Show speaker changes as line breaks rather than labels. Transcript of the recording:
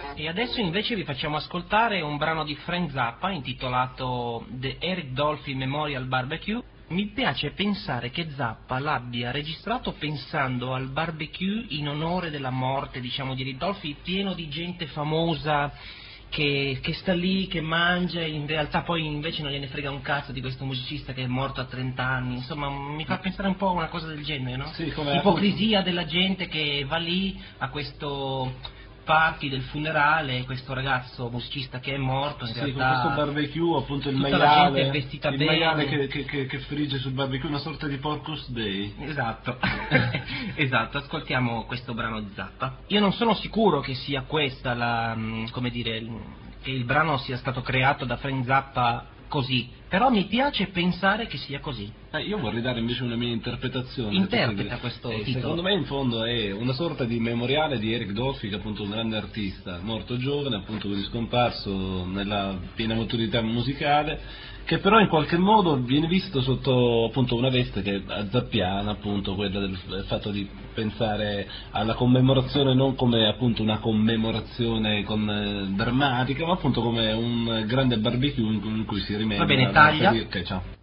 E adesso invece vi facciamo ascoltare un brano di Frank Zappa intitolato The Eric Dolphy Memorial Barbecue. Mi piace pensare che Zappa l'abbia registrato pensando al barbecue in onore della morte, diciamo, di Eric Dolphy, pieno di gente famosa che sta lì, che mangia, e in realtà poi invece non gliene frega un cazzo di questo musicista che è morto a 30 anni. Insomma, mi fa pensare un po' a una cosa del genere, no?
Sì, come
l'ipocrisia della gente che va lì a questo party del funerale, questo ragazzo musicista che è morto, in
sì,
realtà
con questo barbecue, appunto il
tutta la gente è vestita
il maiale
bene.
che frigge sul barbecue, una sorta di Porcus Day.
Esatto, esatto, ascoltiamo questo brano di Zappa. Io non sono sicuro che sia questa la, come dire, che il brano sia stato creato da Frank Zappa così, però mi piace pensare che sia così.
Io vorrei dare invece una mia interpretazione.
Interpreta questo titolo.
Secondo me in fondo è una sorta di memoriale di Eric Dolphy, che è appunto un grande artista, morto giovane, appunto quindi scomparso nella piena maturità musicale, che però in qualche modo viene visto sotto appunto una veste che è zappiana, appunto quella del fatto di pensare alla commemorazione non come appunto una commemorazione drammatica, ma appunto come un grande barbecue in cui si rimembra.
Va bene, taglia.
Ok, ciao.